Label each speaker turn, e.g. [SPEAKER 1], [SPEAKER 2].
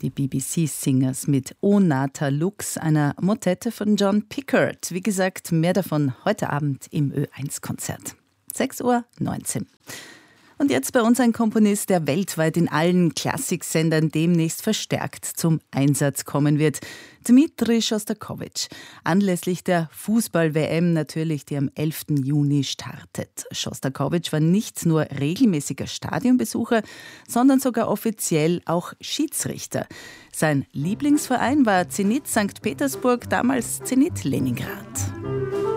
[SPEAKER 1] Die BBC Singers mit O Nata Lux, einer Motette von John Pickard. Wie gesagt, mehr davon heute Abend im Ö1-Konzert. 6:19 Uhr. Und jetzt bei uns ein Komponist, der weltweit in allen Klassiksendern demnächst verstärkt zum Einsatz kommen wird. Dmitri Schostakowitsch. Anlässlich der Fußball-WM natürlich, die am 11. Juni startet. Schostakowitsch war nicht nur regelmäßiger Stadionbesucher, sondern sogar offiziell auch Schiedsrichter. Sein Lieblingsverein war Zenit St. Petersburg, damals Zenit Leningrad.